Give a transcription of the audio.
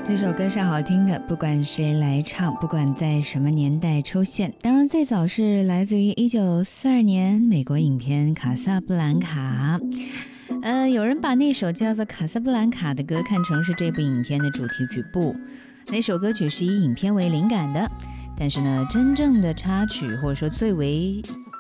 这首歌是好听的，不管谁来唱，不管在什么年代出现。当然，最早是来自于1942年美国影片《卡萨布兰卡》。有人把那首叫做《卡萨布兰卡》的歌看成是这部影片的主题曲，不，那首歌曲是以影片为灵感的。但是呢，真正的插曲或者说最为